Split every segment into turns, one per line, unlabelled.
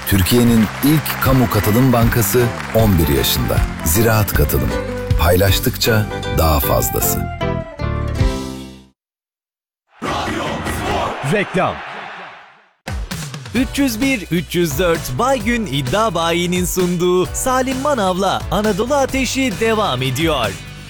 Türkiye'nin ilk kamu katılım bankası 11 yaşında. Ziraat Katılım. Paylaştıkça daha fazlası.
Reklam. 301-304 Baygün İddia Bayi'nin sunduğu Salim Manav'la Anadolu Ateşi devam ediyor.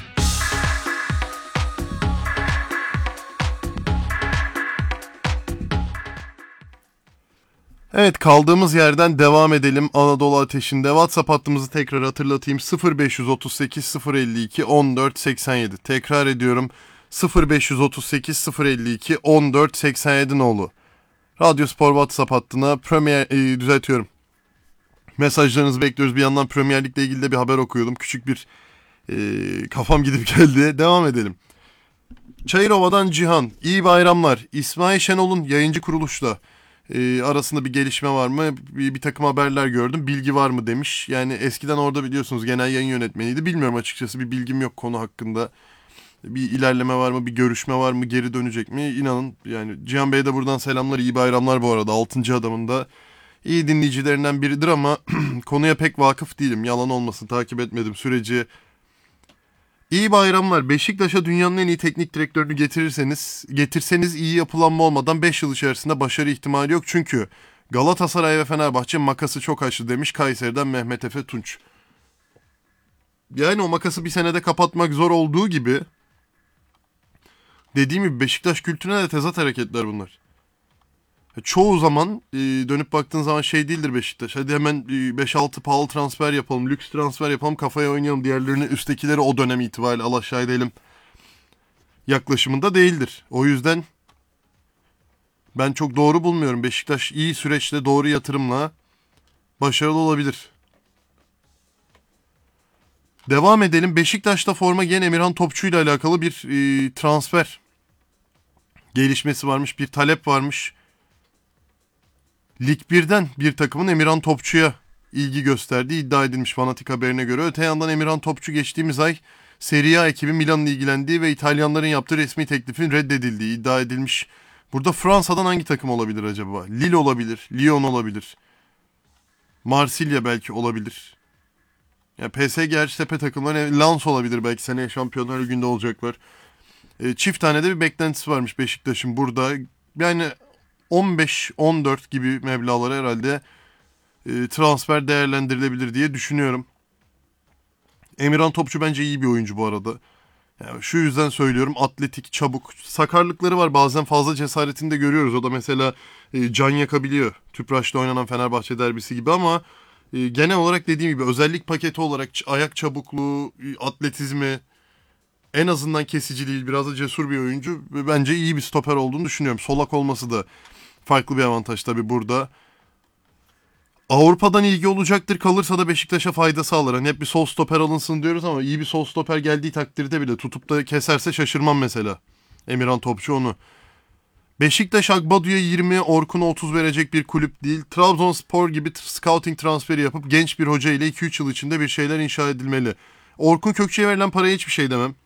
Evet, kaldığımız yerden devam edelim Anadolu Ateşi'nde. WhatsApp hattımızı tekrar hatırlatayım. 0538 052 14 87. Tekrar ediyorum. 0538 052 14 87 nolu. Radyo Spor WhatsApp hattına düzeltiyorum. Mesajlarınızı bekliyoruz. Bir yandan Premier Lig'le ilgili de bir haber okuyordum. Küçük bir kafam gidip geldi. Devam edelim. Çayırova'dan Cihan. İyi bayramlar. İsmail Şenol'un yayıncı kuruluşla arasında bir gelişme var mı? Bir takım haberler gördüm. Bilgi var mı demiş. Yani eskiden orada biliyorsunuz genel yayın yönetmeniydi. Bilmiyorum açıkçası, bir bilgim yok konu hakkında. Bir ilerleme var mı? Bir görüşme var mı? Geri dönecek mi? İnanın yani Cihan Bey'e de buradan selamlar. İyi bayramlar bu arada. 6. adamın da iyi dinleyicilerinden biridir ama konuya pek vakıf değilim. Yalan olmasın, takip etmedim süreci. İyi bayramlar. Beşiktaş'a dünyanın en iyi teknik direktörünü getirseniz iyi yapılanma olmadan 5 yıl içerisinde başarı ihtimali yok. Çünkü Galatasaray ve Fenerbahçe makası çok açtı demiş Kayseri'den Mehmet Efe Tunç. Yani o makası bir senede kapatmak zor olduğu gibi, dediğim gibi Beşiktaş kültürüne de tezat hareketler bunlar. Çoğu zaman dönüp baktığın zaman şey değildir Beşiktaş. Hadi hemen 5-6 pahalı transfer yapalım, lüks transfer yapalım, kafaya oynayalım, diğerlerini, üsttekileri o dönem itibariyle al aşağı edelim yaklaşımında değildir. O yüzden ben çok doğru bulmuyorum. Beşiktaş iyi süreçte, doğru yatırımla başarılı olabilir. Devam edelim. Beşiktaş'ta forma giyen Emirhan Topçu ile alakalı bir transfer gelişmesi varmış, bir talep varmış. Lig 1'den bir takımın Emirhan Topçu'ya ilgi gösterdiği iddia edilmiş Fanatik haberine göre. Öte yandan Emirhan Topçu geçtiğimiz ay Serie A ekibi Milan'ın ilgilendiği ve İtalyanların yaptığı resmi teklifin reddedildiği iddia edilmiş. Burada Fransa'dan hangi takım olabilir acaba? Lille olabilir, Lyon olabilir, Marsilya belki olabilir. Ya PSG hariç tepe takımları, Lens olabilir belki, seneye Şampiyonlar Ligi'nde olacaklar. Çift tane de bir beklentisi varmış Beşiktaş'ın burada. Yani 15-14 gibi meblağları herhalde transfer değerlendirilebilir diye düşünüyorum. Emirhan Topçu bence iyi bir oyuncu bu arada. Yani şu yüzden söylüyorum, atletik, çabuk. Sakarlıkları var, bazen fazla cesaretini de görüyoruz. O da mesela can yakabiliyor. Tüpraş'ta oynanan Fenerbahçe derbisi gibi ama genel olarak dediğim gibi özellik paketi olarak ayak çabukluğu, atletizmi, en azından kesici değil, biraz da cesur bir oyuncu. Bence iyi bir stoper olduğunu düşünüyorum. Solak olması da farklı bir avantaj tabii burada. Avrupa'dan ilgi olacaktır. Kalırsa da Beşiktaş'a fayda sağlar. Hani hep bir sol stoper alınsın diyoruz ama iyi bir sol stoper geldiği takdirde bile tutup da keserse şaşırmam mesela. Emirhan Topçu onu. Beşiktaş Agbadu'ya 20, Orkun'a 30 verecek bir kulüp değil. Trabzonspor gibi scouting transferi yapıp genç bir hoca ile 2-3 yıl içinde bir şeyler inşa edilmeli. Orkun Kökçe'ye verilen paraya hiçbir şey demem.